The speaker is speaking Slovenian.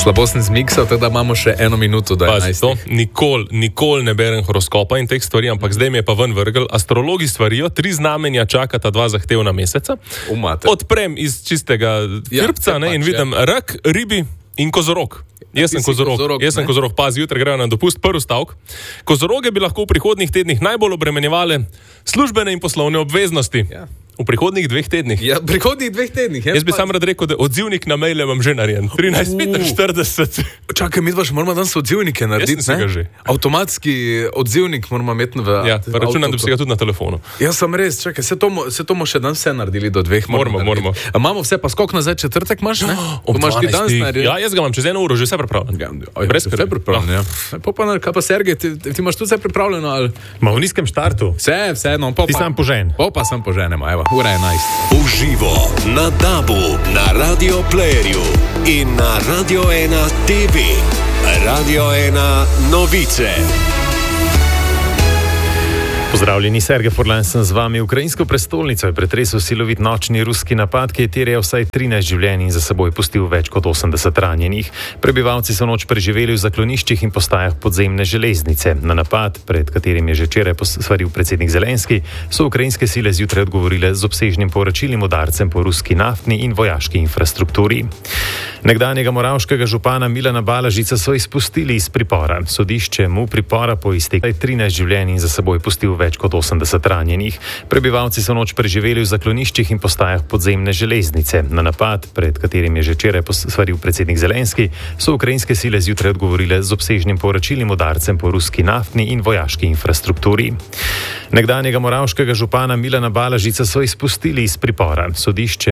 Slabo sem zmiksal, tako da imamo še 1 minuto do 11. Nikoli ne berem horoskopa in teh stvari, ampak zdaj mi je pa ven vrgel. Astrologi svarijo, 3 znamenja čakata 2 zahtevna meseca. Odprem iz čistega krpca in vidim rak, ribi in kozorog. Jaz sem kozorog, pazi, jutri grejo na dopust, prvi stavek. Kozoroge bi lahko v prihodnjih tednih najbolj obremenjevale službene in poslovne obveznosti. Ja. V prihodnjih 2 tednih. Ja, v prihodnjih 2 tednih. Jaz bi sam rad rekel, da odzivnik na maile vam že narejen. 13:40. Čakaj, mi dva še moramo danes odzivnike narediti, Jaz sem si ga že. Avtomatski odzivnik moramo imeti v Ja, pa računam, da bi si ga tudi na telefonu. Ja, sem res, čakaj, se to bomo še danes vse naredili do 2. Moramo. A imamo vse, pa skok nazaj, četrtek imaš, ne? Imaš ti danes narediti? Ja, jaz ga imam čez 1 uro, že vse pripravljeno. Brez vse pripravljeno, ja. Kaj pa Sergej, ti imaš tudi vse pripravljeno, ali? Ma v nizkem štartu. Vse, no. Ti sam požen. Pa sam poženemo, evo, ura 11. Uživo na DAB-u, na Radio Playerju in na Radio 1 TV. Radio 1 novice. Pozdravljeni, Sergej Furlan sem z vami. Ukrajinsko prestolnico je pretresel silovit nočni ruski napad, ki je terjal vsaj 13 življenj in za seboj pustil več kot 80 ranjenih. Prebivalci so noč preživeli v zakloniščih in postajah podzemne železnice. Na napad, pred katerim je že včeraj posvaril predsednik Zelenski, so ukrajinske sile zjutraj odgovorile z obsežnim povračilnim udarcem po ruski naftni in vojaški infrastrukturi. Nekdanjega moravškega župana Milana Balažica so izpustili iz pripora. Sodišče mu pripora po izteku 13 življenj in za seboj pustil več kot 80 ranjenih. Prebivalci so noč preživeli v zakloniščih in postajah podzemne železnice. Na napad, pred katerim je že včeraj posvaril predsednik Zelenski, so ukrajinske sile zjutraj odgovorile z obsežnim povračilnim udarcem po ruski naftni in vojaški infrastrukturi. Nekdanjega moravškega župana Milana Balažica so izpustili iz pripora. Sodišče